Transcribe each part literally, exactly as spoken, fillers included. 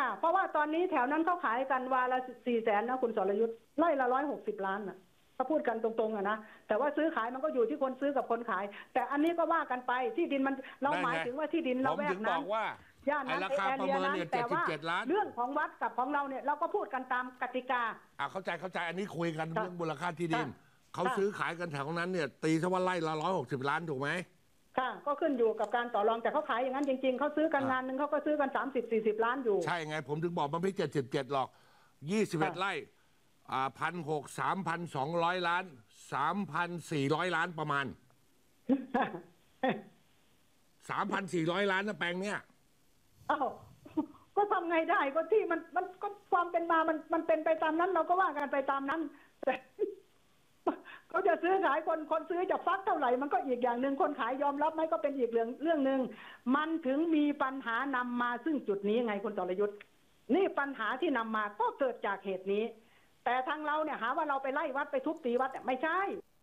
ค่ะเพราะว่าตอนนี้แถวนั้นเขาขายกันวาละสี่แสนนะคุณสรยุทธ์ไร่ละร้อยหกสิบล้านน่ะถ้าพูดกันตรงๆอะนะแต่ว่าซื้อขายมันก็อยู่ที่คนซื้อกับคนขาย แต่อันนี้ก็ว่ากันไปที่ดินมันเราหมายถึงว่าที่ดินเราแวกนั้นย่านนั้นไอแอเรียนั้นแต่ว่าเรื่องของวัดกับของเราเนี่ยเราก็พูดกันตามกติกาอ่าเข้าใจเข้าใจอันนี้คุยกันเรื่องมูลค่าที่ดินเขาซื้อขายกันแถวนั้นเนี่ยตีซะว่าไร่ละร้อยหกสิบล้านถูกไหมค่ะก็ขึ้นอยู่กับการต่อรองแต่เขาขายอย่างนั้นจริงๆเขาซื้อกันงานหนึ่งเขาก็ซื้อกันสามสิบสี่สิบล้านอยู่ใช่ไงผมถึงบอกมันไม่เจ็ดสิบเจ็ดหรอกยี่สิบเอ็ดไร่อ่าพันหกสามพันสองร้อยล้านสามพันสี่ร้อยล้านประมาณสามพันสี่ร้อยล้านนะแปลงเนี้ยอ้าวก็ทำไงได้ก็ที่มันมันก็ความเป็นมามันมันเป็นไปตามนั้นเราก็ว่ากันไปตามนั้นแต่เขาจะซื้อขายคนคนซื้อจะฟักเท่าไหร่มันก็อีกอย่างหนึ่งคนขายยอมรับไหมก็เป็นอีกเรื่องเรื่องหนึ่งมันถึงมีปัญหานำมาซึ่งจุดนี้ไงคุณตรยุทธ์นี่ปัญหาที่นำมาก็เกิดจากเหตุนี้แต่ทางเราเนี่ยหาว่าเราไปไล่วัดไปทุบตีวัดไม่ใช่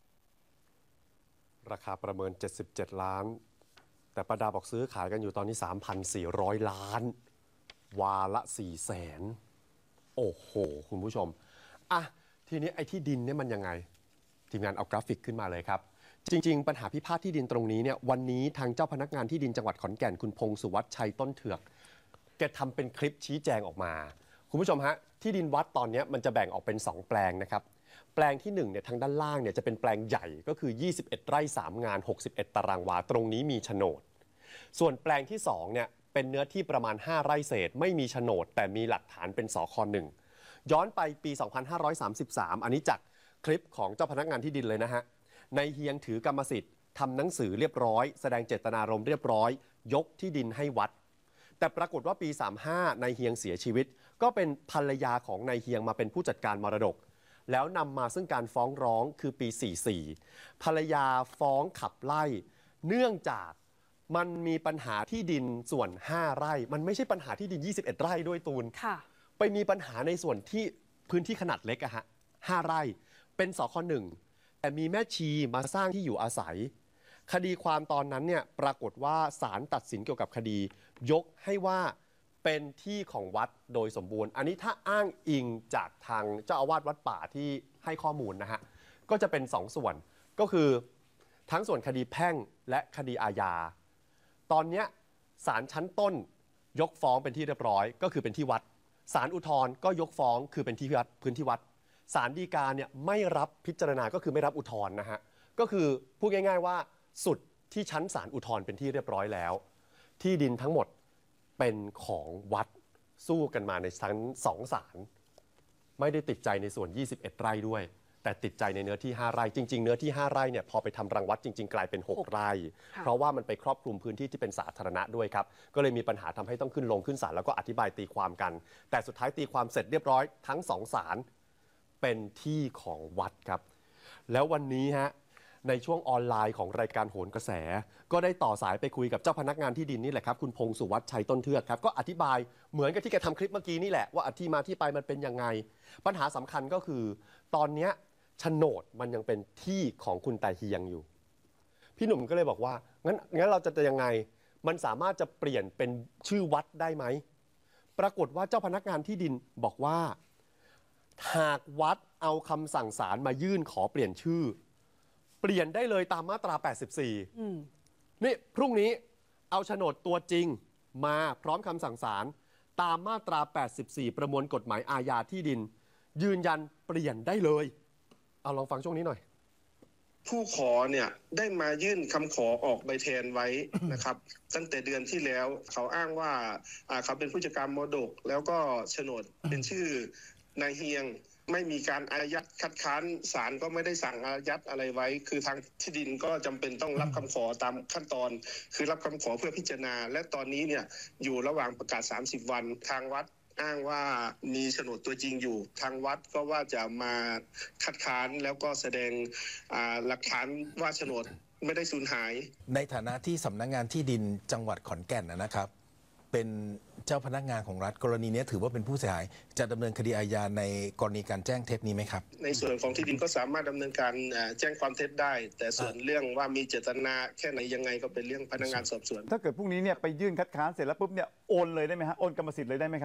ราคาประเมินเจ็ดสิบเจ็ดล้านแต่ประดาบอกซื้อขายกันอยู่ตอนนี้ สามพันสี่ร้อย ล้านวาละสี่แสนโอ้โหคุณผู้ชมอ่ะทีนี้ไอ้ที่ดินเนี่ยมันยังไงทีมงานเอากราฟิกขึ้นมาเลยครับจริงๆปัญหาพิพาทที่ดินตรงนี้เนี่ยวันนี้ทางเจ้าพนักงานที่ดินจังหวัดขอนแก่นคุณพงสุวัชชัยต้นเถือกแกทำเป็นคลิปชี้แจงออกมาคุณผู้ชมฮะที่ดินวัดตอนนี้มันจะแบ่งออกเป็นสองแปลงนะครับแปลงที่หนึ่งเนี่ยทางด้านล่างเนี่ยจะเป็นแปลงใหญ่ก็คือยี่สิบเอ็ดไร่สามงานหกสิบเอ็ดตารางวาตรงนี้มีโฉนดส่วนแปลงที่สองเนี่ยเป็นเนื้อที่ประมาณห้าไร่เศษไม่มีโฉนดแต่มีหลักฐานเป็นสค.หนึ่งย้อนไปปีสองพันห้าร้อยสามสิบสามอันนี้จากคลิปของเจ้าพนักงานที่ดินเลยนะฮะนายเฮียงถือกรรมสิทธิ์ทำหนังสือเรียบร้อยแสดงเจตนารมณ์เรียบร้อยยกที่ดินให้วัดแต่ปรากฏว่าปีสามสิบห้านายเฮียงเสียชีวิตก็เป็นภรรยาของนายเฮียงมาเป็นผู้จัดการมรดกแล้วนำมาซึ่งการฟ้องร้องคือปีสี่สิบสี่ภรรยาฟ้องขับไล่เนื่องจากมันมีปัญหาที่ดินส่วนห้าไร่มันไม่ใช่ปัญหาที่ดินยี่สิบเอ็ดไร่ด้วยตูนไปมีปัญหาในส่วนที่พื้นที่ขนาดเล็กอะฮะห้าไร่เป็นสค.หนึ่งแต่มีแม่ชีมาสร้างที่อยู่อาศัยคดีความตอนนั้นเนี่ยปรากฏว่าศาลตัดสินเกี่ยวกับคดียกให้ว่าเป็นที่ของวัดโดยสมบูรณ์อันนี้ถ้าอ้างอิงจากทางเจ้าอาวาสวัดป่าที่ให้ข้อมูลนะฮะก็จะเป็นสองส่วนก็คือทั้งส่วนคดีแพ่งและคดีอาญาตอนนี้ศาลชั้นต้นยกฟ้องเป็นที่เรียบร้อยก็คือเป็นที่วัดศาลอุทธรณ์ก็ยกฟ้องคือเป็นที่วัดพื้นที่วัดศาลฎีกาเนี่ยไม่รับพิจารณาก็คือไม่รับอุทธรณ์นะฮะก็คือพูดง่ายๆว่าสุดที่ชั้นศาลอุทธรณ์เป็นที่เรียบร้อยแล้วที่ดินทั้งหมดเป็นของวัดสู้กันมาในชั้นสองศาลไม่ได้ติดใจในส่วนยี่สิบเอ็ดไร่ด้วยแต่ติดใจในเนื้อที่ห้าไร่จริงๆเนื้อที่ห้าไร่เนี่ยพอไปทำรังวัดจริงๆกลายเป็นหกไร่เพราะว่ามันไปครอบคลุมพื้นที่ที่เป็นสาธารณะด้วยครับก็เลยมีปัญหาทำให้ต้องขึ้นลงขึ้นศาลแล้วก็อธิบายตีความกันแต่สุดท้ายตีความเสร็จเรียบร้อยทั้งสองศาลเป็นที่ของวัดครับแล้ววันนี้ฮะในช่วงออนไลน์ของรายการโหนกระแสก็ได้ต่อสายไปคุยกับเจ้าพนักงานที่ดินนี่แหละครับคุณพงสุวัชชัยต้นเทือกครับก็อธิบายเหมือนกับที่แกทำคลิปเมื่อกี้นี่แหละว่าที่มาที่ไปมันเป็นยังไงปัญหาสำคัญก็คือตอนนี้โฉนดมันยังเป็นที่ของคุณตาเฮียงอยู่พี่หนุ่มก็เลยบอกว่างั้นงั้นเราจะยังไงมันสามารถจะเปลี่ยนเป็นชื่อวัดได้ไหมปรากฏว่าเจ้าพนักงานที่ดินบอกว่าหากวัดเอาคำสั่งศาลมายื่นขอเปลี่ยนชื่อเปลี่ยนได้เลยตามมาตราแปดสิบสี่นี่พรุ่งนี้เอาโฉนดตัวจริงมาพร้อมคำสั่งศาลตามมาตราแปดสิบสี่ประมวลกฎหมายอาญาที่ดินยืนยันเปลี่ยนได้เลยเอาลองฟังช่วงนี้หน่อยผู้ขอเนี่ยได้มายื่นคำขอออกใบแทนไว้ นะครับตั้งแต่เดือนที่แล้วเขาอ้างว่าเขาเป็นผู้จัดการมรดกแล้วก็โฉนดเป็นชื่อนายเฮียงไม่มีการอายัดคัดค้านศาลก็ไม่ได้สั่งอายัดอะไรไว้คือทางที่ดินก็จำเป็นต้องรับคำขอตามขั้นตอนคือรับคำขอเพื่อพิจารณาและตอนนี้เนี่ยอยู่ระหว่างประกาศสามสิบวันทางวัดอ้างว่ามีโฉนดตัวจริงอยู่ทางวัดก็ว่าจะมาคัดค้านแล้วก็แสดงหลักฐานว่าโฉนดไม่ได้สูญหายในฐานะที่สำนักงานที่ดินจังหวัดขอนแก่นนะครับเป็นเจ้าพนักงานของรัฐกรณีนี้ถือว่าเป็นผู้เสียหายจะดำเนินคดีอาญาในกรณีการแจ้งเท็จนี้ไหมครับในส่วนของที่ดินก็สามารถดำเนินการแจ้งความเท็จได้แต่ส่วนเรื่องว่ามีเจตนาแค่ไหนยังไงก็เป็นเรื่องพนักงานสอบสวนถ้าเกิดพรุ่งนี้เนี่ยไปยื่นคัดค้านเสร็จแล้วปุ๊บเนี่ยโอนเลยได้ไหมฮะโอนกรรมสิทธิ์เลยได้ไหมครับ